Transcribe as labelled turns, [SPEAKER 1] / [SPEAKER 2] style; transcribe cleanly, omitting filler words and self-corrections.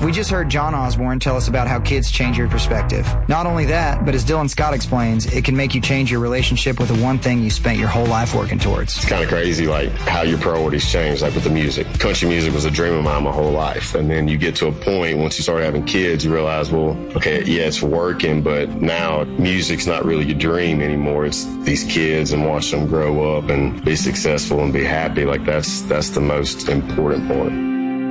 [SPEAKER 1] We just heard John Osborne tell us about how kids change your perspective. Not only that, but as Dylan Scott explains, it can make you change your relationship with the one thing you spent your whole life working towards.
[SPEAKER 2] It's kind of crazy, like, how your priorities change, like with the music. Country music was a dream of mine my whole life. And then you get to a point, once you start having kids, you realize, well, okay, yeah, it's working, but now music's not really your dream anymore. It's these kids and watch them grow up and be successful and be happy. Like, that's the most important part.